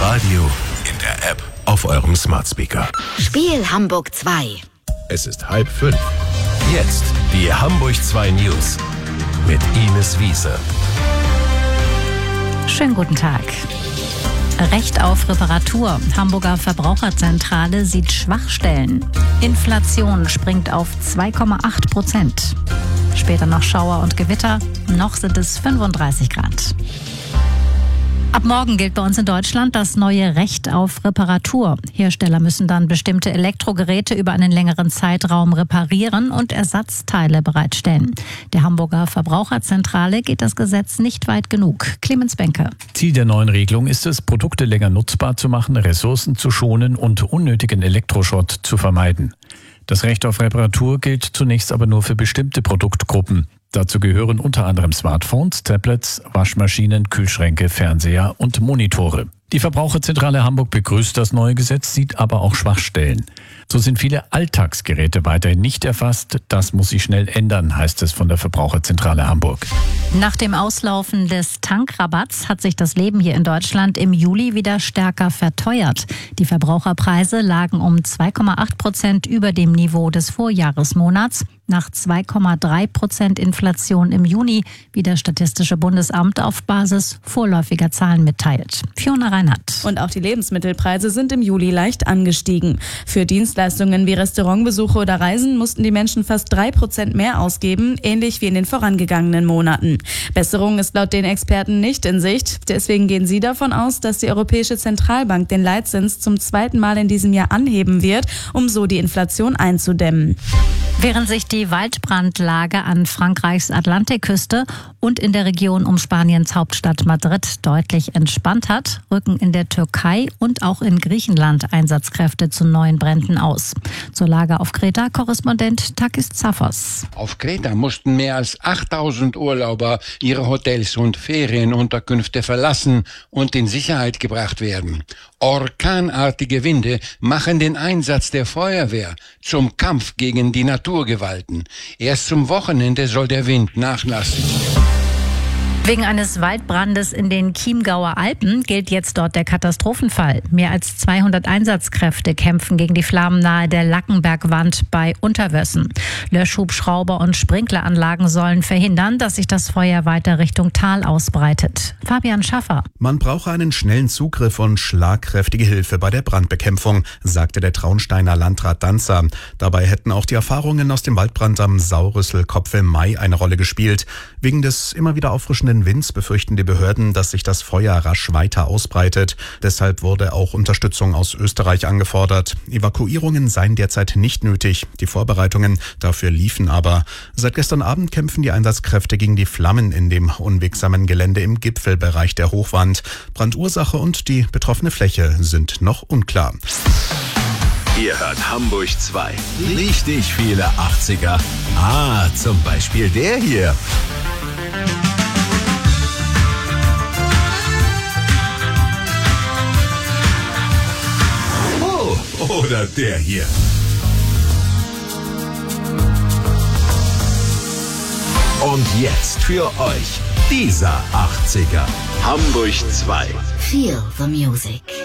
Radio, in der App, auf eurem Smart Speaker. Spiel Hamburg 2. Es ist 4:30. Jetzt die Hamburg 2 News mit Ines Wiese. Schönen guten Tag. Recht auf Reparatur. Hamburger Verbraucherzentrale sieht Schwachstellen. Inflation springt auf 2,8%. Später noch Schauer und Gewitter. Noch sind es 35 Grad. Ab morgen gilt bei uns in Deutschland das neue Recht auf Reparatur. Hersteller müssen dann bestimmte Elektrogeräte über einen längeren Zeitraum reparieren und Ersatzteile bereitstellen. Der Hamburger Verbraucherzentrale geht das Gesetz nicht weit genug. Clemens Benke. Ziel der neuen Regelung ist es, Produkte länger nutzbar zu machen, Ressourcen zu schonen und unnötigen Elektroschrott zu vermeiden. Das Recht auf Reparatur gilt zunächst aber nur für bestimmte Produktgruppen. Dazu gehören unter anderem Smartphones, Tablets, Waschmaschinen, Kühlschränke, Fernseher und Monitore. Die Verbraucherzentrale Hamburg begrüßt das neue Gesetz, sieht aber auch Schwachstellen. So sind viele Alltagsgeräte weiterhin nicht erfasst. Das muss sich schnell ändern, heißt es von der Verbraucherzentrale Hamburg. Nach dem Auslaufen des Tankrabatts hat sich das Leben hier in Deutschland im Juli wieder stärker verteuert. Die Verbraucherpreise lagen um 2,8% über dem Niveau des Vorjahresmonats. Nach 2,3% Inflation im Juni, wie das Statistische Bundesamt auf Basis vorläufiger Zahlen mitteilt. Fiona Reinhardt. Und auch die Lebensmittelpreise sind im Juli leicht angestiegen. Für Dienstleistungen wie Restaurantbesuche oder Reisen mussten die Menschen fast 3% mehr ausgeben, ähnlich wie in den vorangegangenen Monaten. Besserung ist laut den Experten nicht in Sicht. Deswegen gehen sie davon aus, dass die Europäische Zentralbank den Leitzins zum zweiten Mal in diesem Jahr anheben wird, um so die Inflation einzudämmen. Während sich die Waldbrandlage an Frankreichs Atlantikküste und in der Region um Spaniens Hauptstadt Madrid deutlich entspannt hat, rücken in der Türkei und auch in Griechenland Einsatzkräfte zu neuen Bränden aus. Zur Lage auf Kreta Korrespondent Takis Zaphos. Auf Kreta mussten mehr als 8000 Urlauber ihre Hotels und Ferienunterkünfte verlassen und in Sicherheit gebracht werden. Orkanartige Winde machen den Einsatz der Feuerwehr zum Kampf gegen die Naturgewalten. Erst zum Wochenende soll der Wind nachlassen. Wegen eines Waldbrandes in den Chiemgauer Alpen gilt jetzt dort der Katastrophenfall. Mehr als 200 Einsatzkräfte kämpfen gegen die Flammen nahe der Lackenbergwand bei Unterwössen. Löschhubschrauber und Sprinkleranlagen sollen verhindern, dass sich das Feuer weiter Richtung Tal ausbreitet. Fabian Schaffer. Man brauche einen schnellen Zugriff und schlagkräftige Hilfe bei der Brandbekämpfung, sagte der Traunsteiner Landrat Danzer. Dabei hätten auch die Erfahrungen aus dem Waldbrand am Saurüsselkopf im Mai eine Rolle gespielt. Wegen des immer wieder auffrischenden Winds befürchten die Behörden, dass sich das Feuer rasch weiter ausbreitet. Deshalb wurde auch Unterstützung aus Österreich angefordert. Evakuierungen seien derzeit nicht nötig. Die Vorbereitungen dafür liefen aber. Seit gestern Abend kämpfen die Einsatzkräfte gegen die Flammen in dem unwegsamen Gelände im Gipfelbereich der Hochwand. Brandursache und die betroffene Fläche sind noch unklar. Ihr hört Hamburg 2. Richtig viele 80er. Zum Beispiel der hier. Oder der hier. Und jetzt für euch dieser 80er. Hamburg 2. Feel the music.